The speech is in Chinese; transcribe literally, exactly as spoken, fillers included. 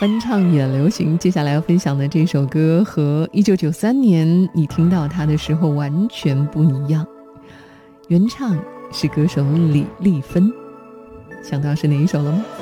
翻唱也流行。接下来要分享的这首歌和一九九三年你听到它的时候完全不一样，原唱是歌手李丽芬，想到是哪一首了吗？